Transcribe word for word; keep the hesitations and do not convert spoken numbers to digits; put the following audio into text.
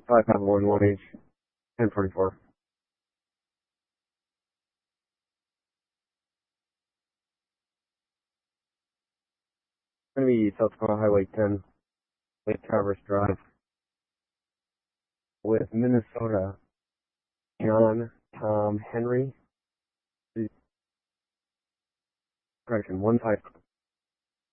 five five one one H, ten forty-four. Going to be South Tacoma Highway ten, Lake Traverse Drive, with Minnesota, John Tom Henry. Correction, one five.